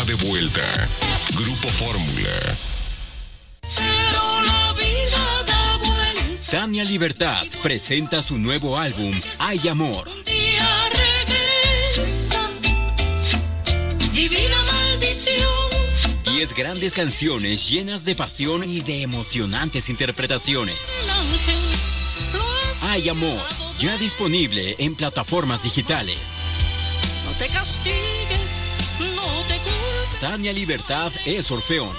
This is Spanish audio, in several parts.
de vuelta. Grupo Fórmula. Pero la vida da vuelta. Tania Libertad presenta su nuevo álbum, Hay Amor. Un día regresa, divina maldición. 10 grandes canciones llenas de pasión y de emocionantes interpretaciones. El ángel lo ha Hay Amor, ya disponible en plataformas digitales. No te castigues, no te culpes. Tania Libertad es Orfeón.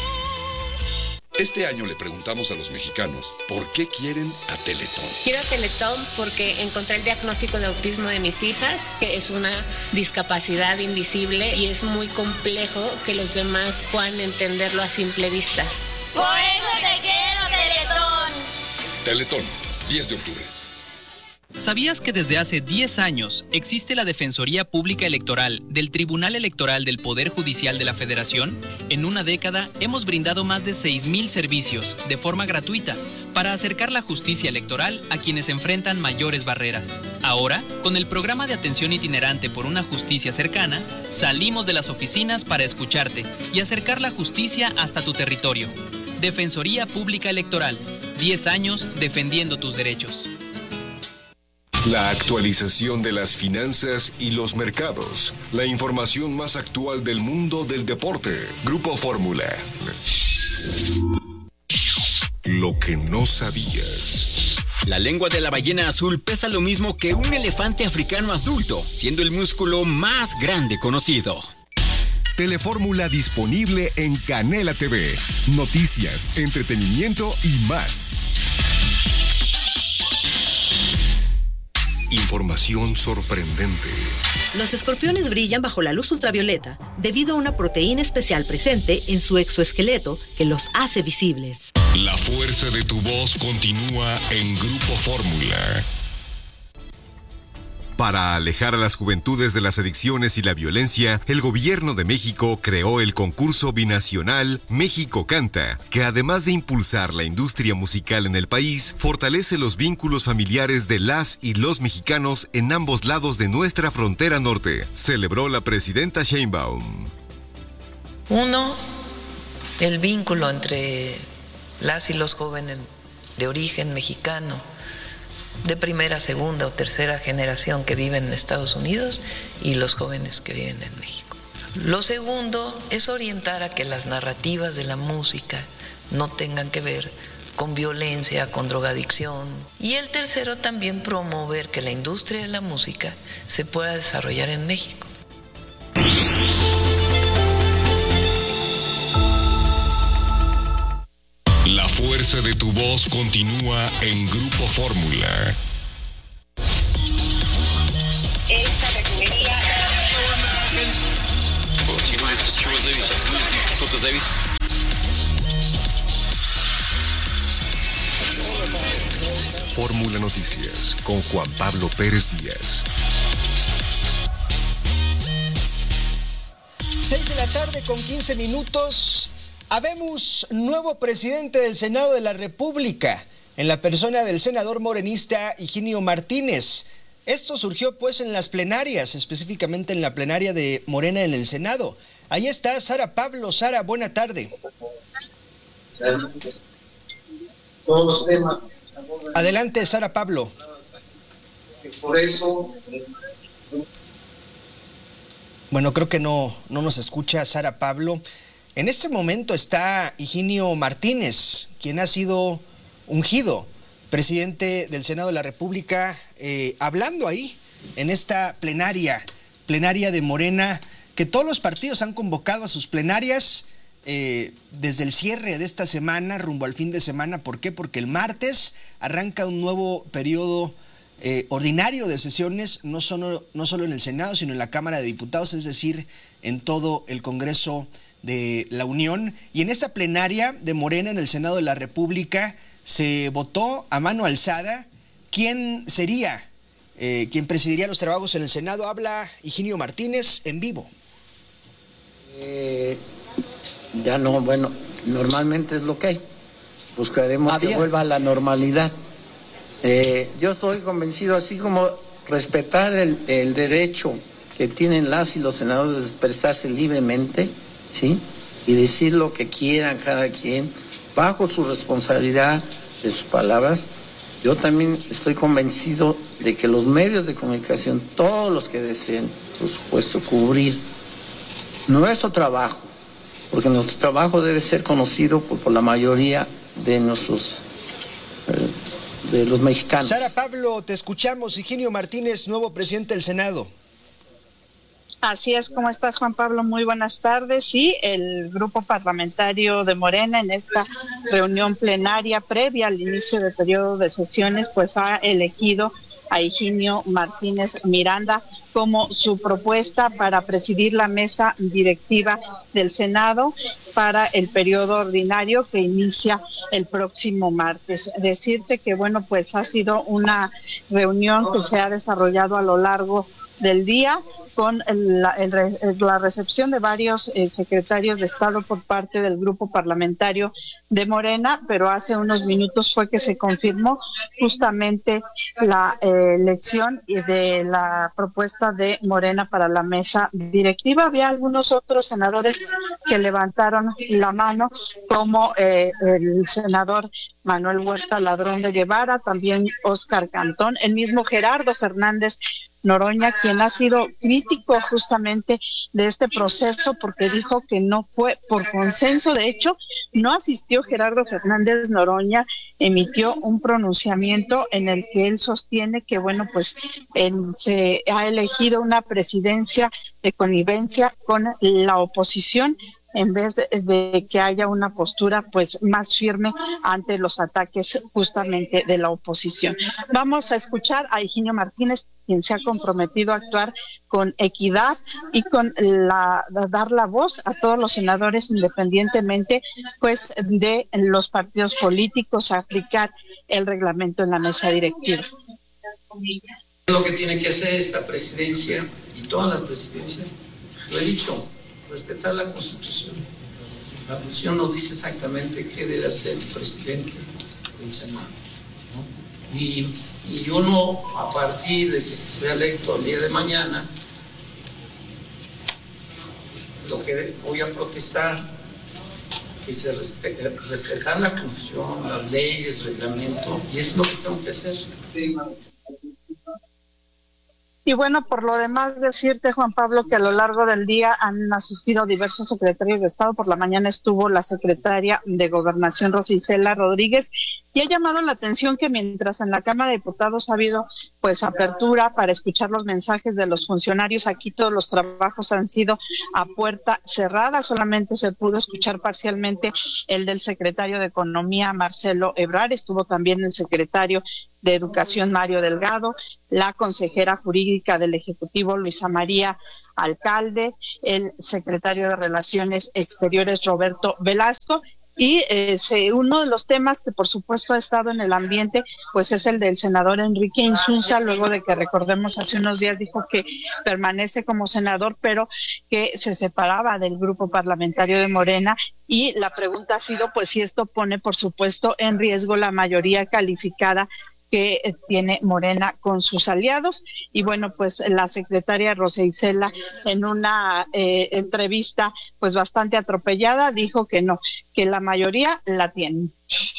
Este año le preguntamos a los mexicanos por qué quieren a Teletón. Quiero Teletón porque encontré el diagnóstico de autismo de mis hijas, que es una discapacidad invisible y es muy complejo que los demás puedan entenderlo a simple vista. Por eso te quiero, Teletón. Teletón, 10 de octubre. ¿Sabías que desde hace 10 años existe la Defensoría Pública Electoral del Tribunal Electoral del Poder Judicial de la Federación? En una década hemos brindado más de 6,000 servicios de forma gratuita para acercar la justicia electoral a quienes enfrentan mayores barreras. Ahora, con el programa de atención itinerante por una justicia cercana, salimos de las oficinas para escucharte y acercar la justicia hasta tu territorio. Defensoría Pública Electoral, 10 años defendiendo tus derechos. La actualización de las finanzas y los mercados. La información más actual del mundo del deporte. Grupo Fórmula. Lo que no sabías. La lengua de la ballena azul pesa lo mismo que un elefante africano adulto, siendo el músculo más grande conocido. Telefórmula disponible en Canela TV. Noticias, entretenimiento y más. Información sorprendente. Los escorpiones brillan bajo la luz ultravioleta debido a una proteína especial presente en su exoesqueleto que los hace visibles. La fuerza de tu voz continúa en Grupo Fórmula. Para alejar a las juventudes de las adicciones y la violencia, el gobierno de México creó el concurso binacional México Canta, que además de impulsar la industria musical en el país, fortalece los vínculos familiares de las y los mexicanos en ambos lados de nuestra frontera norte, celebró la presidenta Sheinbaum. Uno, el vínculo entre las y los jóvenes de origen mexicano, de primera, segunda o tercera generación que viven en Estados Unidos y los jóvenes que viven en México. Lo segundo es orientar a que las narrativas de la música no tengan que ver con violencia, con drogadicción. Y el tercero también promover que la industria de la música se pueda desarrollar en México. La fuerza de tu voz continúa en Grupo Fórmula. Esta refinería. Fórmula Noticias con Juan Pablo Pérez Díaz. 6 de la tarde con 15 minutos. Habemos nuevo presidente del Senado de la República, en la persona del senador morenista Higinio Martínez. Esto surgió pues en las plenarias, específicamente en la plenaria de Morena en el Senado. Ahí está Sara Pablo. Sara, buena tarde. Todos los temas. Adelante, Sara Pablo. Por eso... Bueno, creo que no nos escucha Sara Pablo. En este momento está Higinio Martínez, quien ha sido ungido presidente del Senado de la República, hablando ahí en esta plenaria de Morena, que todos los partidos han convocado a sus plenarias desde el cierre de esta semana rumbo al fin de semana. ¿Por qué? Porque el martes arranca un nuevo periodo ordinario de sesiones, no solo en el Senado, sino en la Cámara de Diputados, es decir, en todo el Congreso de la Unión. Y en esta plenaria de Morena en el Senado de la República se votó a mano alzada quién sería quien presidiría los trabajos en el Senado. Habla Higinio Martínez en vivo. Ya no, bueno, normalmente es lo que hay. Buscaremos que vuelva a la normalidad. Yo estoy convencido, así como respetar el derecho que tienen las y los senadores de expresarse libremente, ¿sí? Y decir lo que quieran cada quien, bajo su responsabilidad de sus palabras. Yo también estoy convencido de que los medios de comunicación, todos los que deseen, por supuesto, cubrir nuestro trabajo, porque nuestro trabajo debe ser conocido por la mayoría de nuestros de los mexicanos. Sara Pablo, te escuchamos. Higinio Martínez, nuevo presidente del Senado. Así es, ¿cómo estás, Juan Pablo? Muy buenas tardes. Sí, el grupo parlamentario de Morena en esta reunión plenaria previa al inicio del periodo de sesiones, pues ha elegido a Higinio Martínez Miranda como su propuesta para presidir la mesa directiva del Senado para el periodo ordinario que inicia el próximo martes. Decirte que, bueno, pues ha sido una reunión que se ha desarrollado a lo largo del día, con la recepción de varios secretarios de Estado por parte del grupo parlamentario de Morena, pero hace unos minutos fue que se confirmó justamente la elección de la propuesta de Morena para la mesa directiva. Había algunos otros senadores que levantaron la mano, como el senador Manuel Huerta Ladrón de Guevara, también Óscar Cantón, el mismo Gerardo Fernández Noroña, quien ha sido crítico justamente de este proceso porque dijo que no fue por consenso. De hecho, no asistió Gerardo Fernández Noroña, emitió un pronunciamiento en el que él sostiene que, bueno, pues se ha elegido una presidencia de connivencia con la oposición, en vez de que haya una postura pues más firme ante los ataques justamente de la oposición. Vamos a escuchar a Higinio Martínez, quien se ha comprometido a actuar con equidad y con dar la voz a todos los senadores independientemente pues de los partidos políticos, a aplicar el reglamento en la mesa directiva. Lo que tiene que hacer esta presidencia y todas las presidencias, lo he dicho, respetar la Constitución. La Constitución nos dice exactamente qué debe hacer el presidente del Senado, ¿no? Y uno, a partir de que sea electo el día de mañana, lo que voy a protestar, que se respetar la Constitución, las leyes, el reglamento, y es lo que tengo que hacer. Y bueno, por lo demás decirte, Juan Pablo, que a lo largo del día han asistido diversos secretarios de Estado. Por la mañana estuvo la secretaria de Gobernación, Rosa Isela Rodríguez, y ha llamado la atención que mientras en la Cámara de Diputados ha habido pues apertura para escuchar los mensajes de los funcionarios, aquí todos los trabajos han sido a puerta cerrada. Solamente se pudo escuchar parcialmente el del secretario de Economía, Marcelo Ebrard. Estuvo también el secretario de Educación, Mario Delgado, la consejera jurídica del Ejecutivo, Luisa María Alcalde, el secretario de Relaciones Exteriores, Roberto Velasco. Y uno de los temas que por supuesto ha estado en el ambiente pues es el del senador Enrique Insunza, luego de que, recordemos, hace unos días dijo que permanece como senador pero que se separaba del grupo parlamentario de Morena, y la pregunta ha sido pues si esto pone por supuesto en riesgo la mayoría calificada que tiene Morena con sus aliados. Y bueno, pues la secretaria Rosa Isela, en una entrevista pues bastante atropellada, dijo que no, que la mayoría la tienen.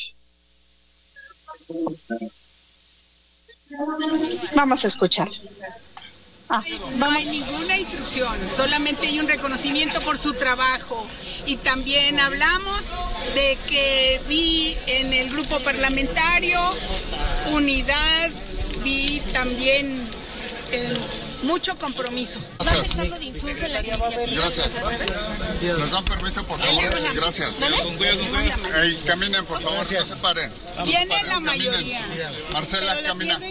Vamos a escuchar. No hay ninguna instrucción, solamente hay un reconocimiento por su trabajo. Y también hablamos de que vi en el grupo parlamentario unidad, vi también mucho compromiso. Gracias. ¿Nos dan permiso, por favor? Gracias. Caminen, por favor, no se paren. Viene la mayoría. Marcela, camina.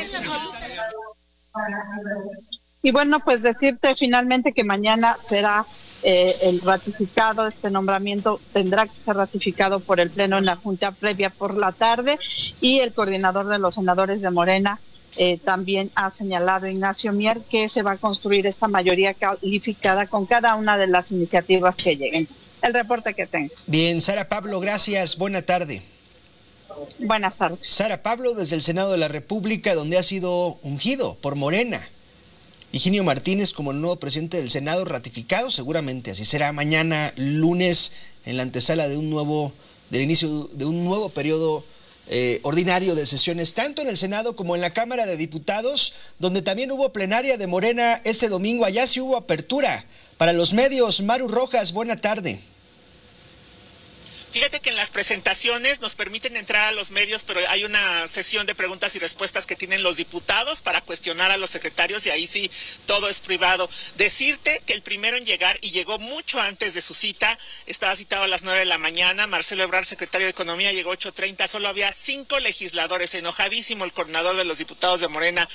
Y bueno, pues decirte finalmente que mañana será el ratificado, este nombramiento tendrá que ser ratificado por el Pleno en la Junta previa por la tarde, y el coordinador de los senadores de Morena también ha señalado, Ignacio Mier, que se va a construir esta mayoría calificada con cada una de las iniciativas que lleguen. El reporte que tengo. Bien, Sara Pablo, gracias. Buena tarde. Buenas tardes. Sara Pablo, desde el Senado de la República, donde ha sido ungido por Morena Higinio Martínez como el nuevo presidente del Senado ratificado, seguramente así será mañana lunes en la antesala del inicio de un nuevo periodo ordinario de sesiones, tanto en el Senado como en la Cámara de Diputados, donde también hubo plenaria de Morena ese domingo. Allá sí hubo apertura para los medios. Maru Rojas, buena tarde. Fíjate que en las presentaciones nos permiten entrar a los medios, pero hay una sesión de preguntas y respuestas que tienen los diputados para cuestionar a los secretarios y ahí sí todo es privado. Decirte que el primero en llegar, y llegó mucho antes de su cita, estaba citado a las 9 de la mañana, Marcelo Ebrard, secretario de Economía, llegó 8:30, solo había 5 legisladores, enojadísimo el coordinador de los diputados de Morena,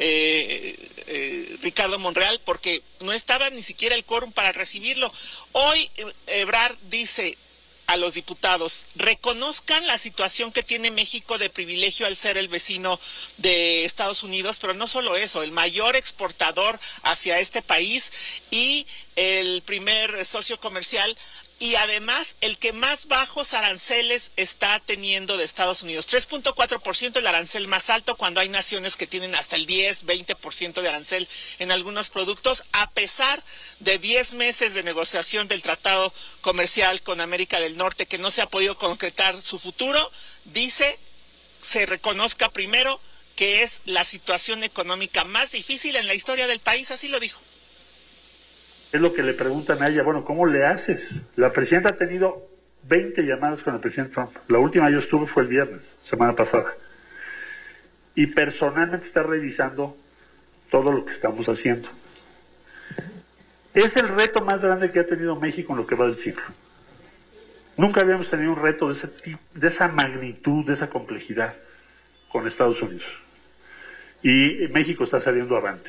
Ricardo Monreal, porque no estaba ni siquiera el quórum para recibirlo. Hoy Ebrard dice a los diputados: reconozcan la situación que tiene México de privilegio al ser el vecino de Estados Unidos, pero no solo eso, el mayor exportador hacia este país y el primer socio comercial, y además el que más bajos aranceles está teniendo de Estados Unidos. 3.4% el arancel más alto, cuando hay naciones que tienen hasta el 10, 20% de arancel en algunos productos, a pesar de 10 meses de negociación del tratado comercial con América del Norte, que no se ha podido concretar su futuro. Dice, se reconozca primero que es la situación económica más difícil en la historia del país, así lo dijo. Es lo que le preguntan a ella, bueno, ¿cómo le haces? La presidenta ha tenido 20 llamadas con el presidente Trump. La última yo estuve fue el viernes, semana pasada. Y personalmente está revisando todo lo que estamos haciendo. Es el reto más grande que ha tenido México en lo que va del siglo. Nunca habíamos tenido un reto de ese tipo, de esa magnitud, de esa complejidad con Estados Unidos. Y México está saliendo avante.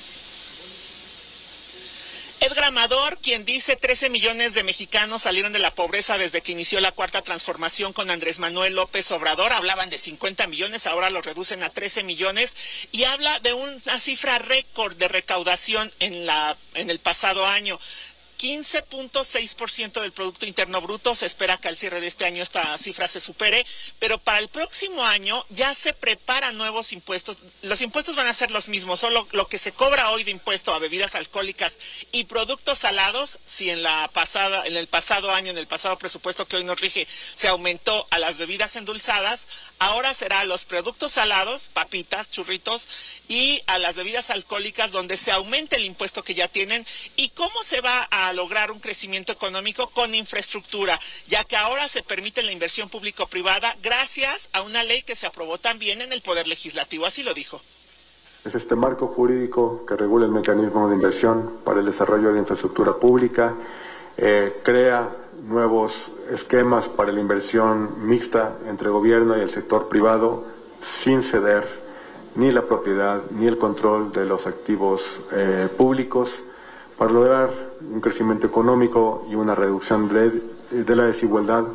Edgar Amador, quien dice 13 millones de mexicanos salieron de la pobreza desde que inició la Cuarta Transformación con Andrés Manuel López Obrador. Hablaban de 50 millones, ahora lo reducen a 13 millones y habla de una cifra récord de recaudación en el pasado año. 15.6% del Producto Interno Bruto, se espera que al cierre de este año esta cifra se supere, pero para el próximo año ya se preparan nuevos impuestos. Los impuestos van a ser los mismos, solo lo que se cobra hoy de impuesto a bebidas alcohólicas y productos salados, si en el pasado presupuesto que hoy nos rige, se aumentó a las bebidas endulzadas, ahora será a los productos salados, papitas, churritos, y a las bebidas alcohólicas, donde se aumente el impuesto que ya tienen. ¿Y cómo se va a lograr un crecimiento económico? Con infraestructura, ya que ahora se permite la inversión público-privada gracias a una ley que se aprobó también en el Poder Legislativo, así lo dijo. Es este marco jurídico que regula el mecanismo de inversión para el desarrollo de infraestructura pública, crea nuevos esquemas para la inversión mixta entre gobierno y el sector privado, sin ceder ni la propiedad ni el control de los activos públicos, para lograr un crecimiento económico y una reducción de la desigualdad